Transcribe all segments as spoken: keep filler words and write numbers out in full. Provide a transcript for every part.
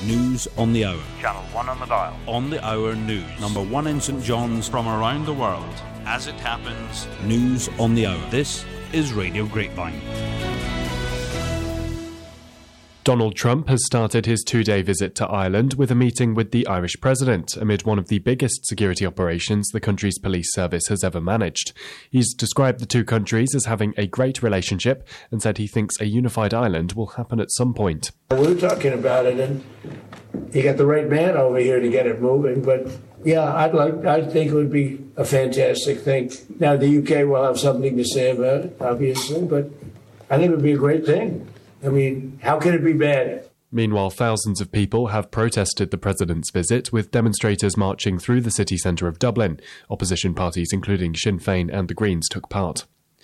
News on the Hour. Channel one on the dial. On the Hour News. Number one in St John's. From around the world. As it happens. News on the Hour. This is Radio Grapevine. Donald Trump has started his two-day visit to Ireland with a meeting with the Irish president amid one of the biggest security operations the country's police service has ever managed. He's described the two countries as having a great relationship and said he thinks a unified Ireland will happen at some point. We were talking about it, and you got the right man over here to get it moving, but yeah, I'd like, I think it would be a fantastic thing. Now, the U K will have something to say about it, obviously, but I think it would be a great thing. I mean, how can it be bad? Meanwhile, thousands of people have protested the president's visit, with demonstrators marching through the city centre of Dublin. Opposition parties, including Sinn Féin and the Greens, took part.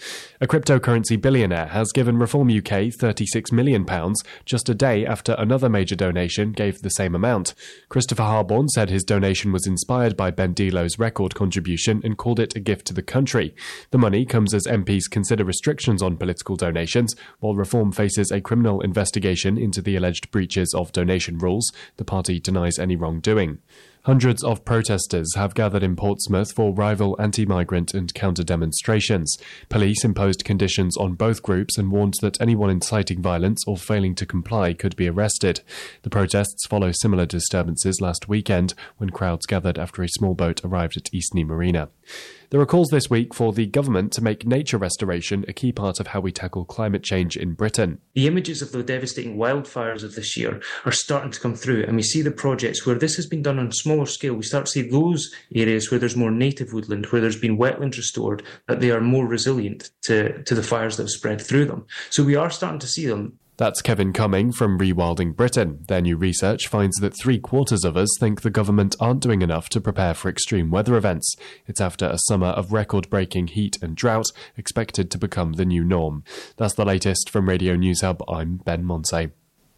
A cryptocurrency billionaire has given Reform U K thirty-six million pounds just a day after another major donation gave the same amount. Christopher Harborne said his donation was inspired by Ben Delo's record contribution and called it a gift to the country. The money comes as M Ps consider restrictions on political donations, while Reform faces a criminal investigation into the alleged breaches of donation rules. The party denies any wrongdoing. Hundreds of protesters have gathered in Portsmouth for rival anti-migrant and counter-demonstrations. Police imposed conditions on both groups and warned that anyone inciting violence or failing to comply could be arrested. The protests follow similar disturbances last weekend when crowds gathered after a small boat arrived at Eastney Marina. There are calls this week for the government to make nature restoration a key part of how we tackle climate change in Britain. The images of the devastating wildfires of this year are starting to come through, and we see the projects where this has been done on a smaller scale. We start to see those areas where there's more native woodland, where there's been wetlands restored, that they are more resilient to, to the fires that have spread through them. So we are starting to see them. That's Kevin Cumming from Rewilding Britain. Their new research finds that three quarters of us think the government aren't doing enough to prepare for extreme weather events. It's after a summer of record-breaking heat and drought expected to become the new norm. That's the latest from Radio News Hub. I'm Ben Monsey.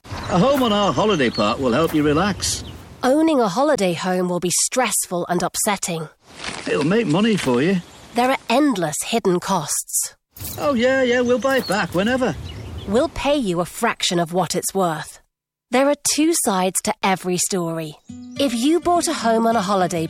A home on our holiday park will help you relax. Owning a holiday home will be stressful and upsetting. It'll make money for you. There are endless hidden costs. Oh yeah, yeah, we'll buy it back whenever. We'll pay you a fraction of what it's worth. There are two sides to every story. If you bought a home on a holiday